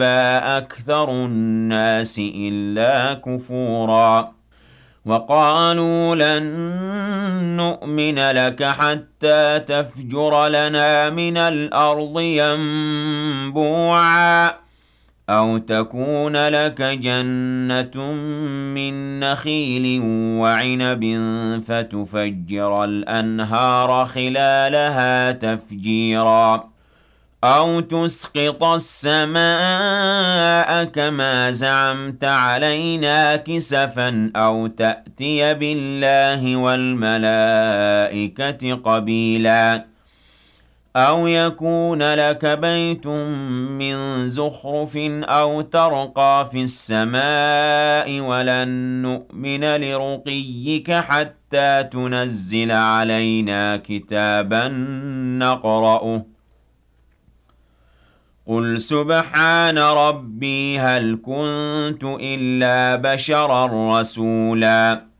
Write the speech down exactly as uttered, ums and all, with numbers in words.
أكثر الناس إلا كفورا وقالوا لن نؤمن لك حتى تفجر لنا من الأرض ينبوعا أو تكون لك جنة من نخيل وعنب فتفجر الأنهار خلالها تفجيرا أَوْ تُسْقِطَ السَّمَاءَ كَمَا زَعَمْتَ عَلَيْنَا كِسَفًا أَوْ تَأْتِيَ بِاللَّهِ وَالْمَلَائِكَةِ قَبِيلًا أَوْ يَكُونَ لَكَ بَيْتٌ مِّن زُخْرُفٍ أَوْ تَرْقَىٰ فِي السَّمَاءِ وَلَن نُّؤْمِنَ لِرُقِيِّكَ حَتَّىٰ تُنَزِّلَ عَلَيْنَا كِتَابًا نَّقْرَؤُهُ قُلْ سُبْحَانَ رَبِّي هَلْ كُنتُ إِلَّا بَشَرًا رَّسُولًا